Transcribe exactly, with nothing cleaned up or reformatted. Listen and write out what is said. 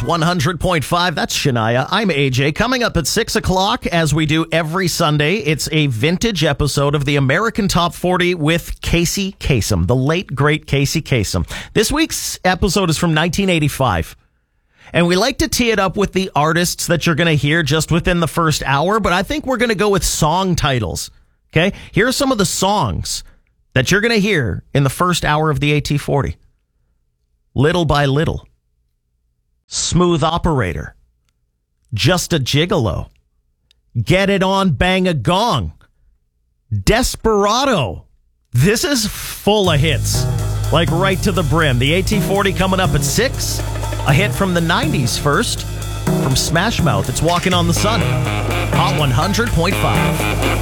one hundred point five, that's Shania. I'm A J. Coming up at six o'clock, as we do every Sunday, it's a vintage episode of the American Top forty with Casey Kasem, the late, great Casey Kasem. This week's episode is from nineteen eighty-five. And we like to tee it up with the artists that you're going to hear just within the first hour, but I think we're going to go with song titles. Okay? Here are some of the songs that you're going to hear in the first hour of the A T forty. Little by Little. Smooth Operator. Just a Gigolo. Get It On, Bang a Gong. Desperado. This is full of hits. Like right to the brim. The A T forty coming up at six. A hit from the nineties first. From Smash Mouth. It's Walking on the Sun. Hot one hundred point five.